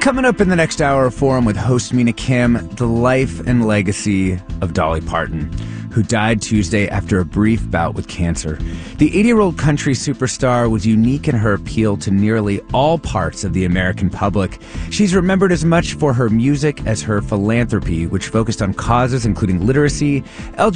Coming up in the next hour of Forum with host Mina Kim, the life and legacy of Dolly Parton, who died Tuesday after a brief bout with cancer. The 80-year-old country superstar was unique in her appeal to nearly all parts of the American public. She's remembered as much for her music as her philanthropy, which focused on causes including literacy,